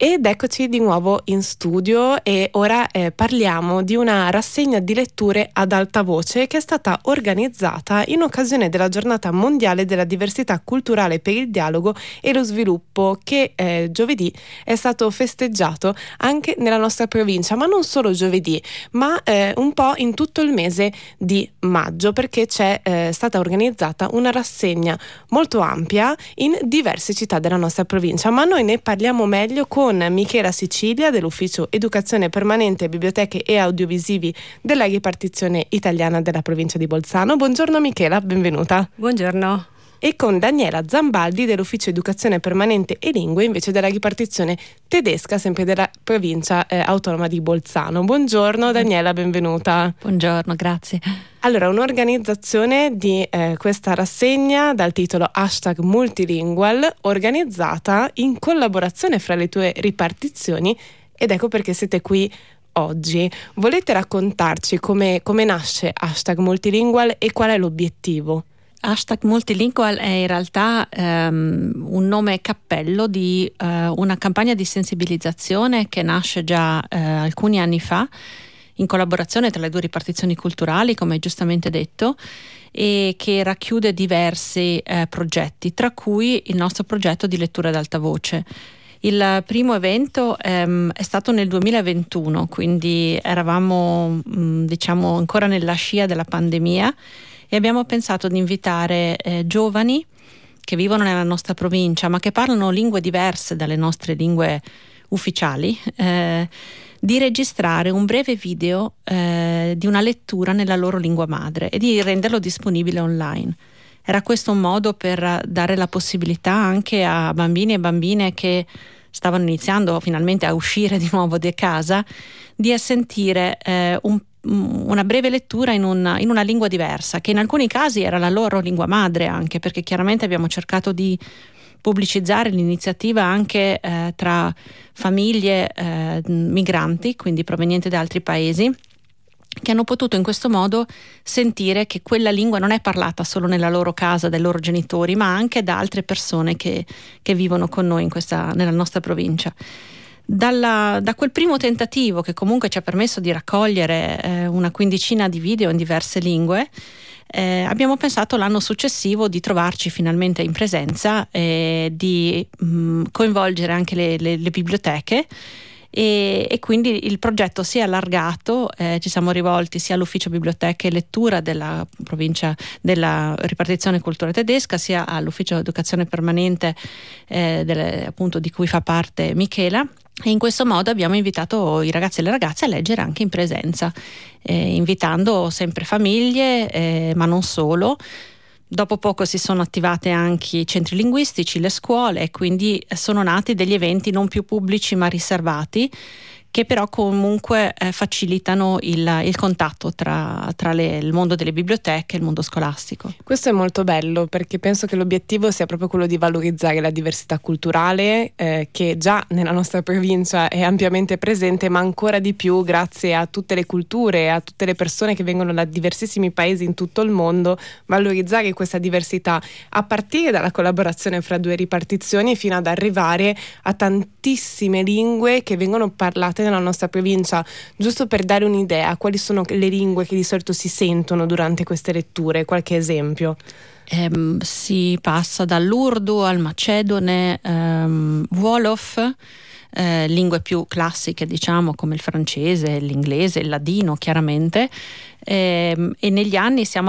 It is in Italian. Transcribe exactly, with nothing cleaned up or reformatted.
Ed eccoci di nuovo in studio e ora eh, parliamo di una rassegna di letture ad alta voce che è stata organizzata in occasione della Giornata Mondiale della Diversità Culturale per il Dialogo e lo Sviluppo, che eh, giovedì è stato festeggiato anche nella nostra provincia, ma non solo giovedì, ma eh, un po' in tutto il mese di maggio, perché c'è eh, stata organizzata una rassegna molto ampia in diverse città della nostra provincia. Ma noi ne parliamo meglio con Michela Sicilia dell'Ufficio Educazione Permanente, Biblioteche e Audiovisivi della ripartizione italiana della provincia di Bolzano. Buongiorno Michela, benvenuta. Buongiorno. E con Daniela Zambaldi dell'Ufficio Educazione Permanente e Lingue, invece della ripartizione tedesca, sempre della provincia eh, autonoma di Bolzano. Buongiorno Daniela, benvenuta. Buongiorno, grazie. Allora, un'organizzazione di eh, questa rassegna dal titolo Hashtag Multilingual, organizzata in collaborazione fra le tue ripartizioni, ed ecco perché siete qui oggi. Volete raccontarci come, come nasce Hashtag Multilingual e qual è l'obiettivo? Hashtag Multilingual è in realtà um, un nome cappello di uh, una campagna di sensibilizzazione che nasce già uh, alcuni anni fa in collaborazione tra le due ripartizioni culturali, come hai giustamente detto, e che racchiude diversi uh, progetti, tra cui il nostro progetto di lettura ad alta voce. Il primo evento um, è stato nel duemilaventuno, quindi eravamo um, diciamo ancora nella scia della pandemia, e abbiamo pensato di invitare eh, giovani che vivono nella nostra provincia ma che parlano lingue diverse dalle nostre lingue ufficiali, eh, di registrare un breve video eh, di una lettura nella loro lingua madre e di renderlo disponibile online. Era questo un modo per dare la possibilità anche a bambini e bambine che stavano iniziando finalmente a uscire di nuovo di casa di sentire eh, un una breve lettura in una, in una lingua diversa, che in alcuni casi era la loro lingua madre, anche perché chiaramente abbiamo cercato di pubblicizzare l'iniziativa anche eh, tra famiglie eh, migranti, quindi provenienti da altri paesi, che hanno potuto in questo modo sentire che quella lingua non è parlata solo nella loro casa dai loro genitori, ma anche da altre persone che, che vivono con noi in questa, nella nostra provincia. Dalla, da quel primo tentativo, che comunque ci ha permesso di raccogliere eh, una quindicina di video in diverse lingue, eh, abbiamo pensato l'anno successivo di trovarci finalmente in presenza e di mh, coinvolgere anche le, le, le biblioteche, e, e quindi il progetto si è allargato. Eh, ci siamo rivolti sia all'Ufficio Biblioteche e Lettura della provincia della ripartizione cultura tedesca, sia all'Ufficio Educazione Permanente eh, delle, appunto di cui fa parte Michela. E in questo modo abbiamo invitato i ragazzi e le ragazze a leggere anche in presenza, eh, invitando sempre famiglie, eh, ma non solo. Dopo poco si sono attivate anche i centri linguistici, le scuole, e quindi sono nati degli eventi non più pubblici ma riservati, che però comunque eh, facilitano il, il contatto tra, tra le, il mondo delle biblioteche e il mondo scolastico. Questo è molto bello, perché penso che l'obiettivo sia proprio quello di valorizzare la diversità culturale eh, che già nella nostra provincia è ampiamente presente, ma ancora di più grazie a tutte le culture, a tutte le persone che vengono da diversissimi paesi in tutto il mondo, valorizzare questa diversità a partire dalla collaborazione fra due ripartizioni fino ad arrivare a tantissime lingue che vengono parlate nella nostra provincia. Giusto per dare un'idea, quali sono le lingue che di solito si sentono durante queste letture? Qualche esempio? Um, si passa dall'urdu al macedone, um, wolof, eh, lingue più classiche diciamo come il francese, l'inglese, il ladino chiaramente, e, e negli anni siamo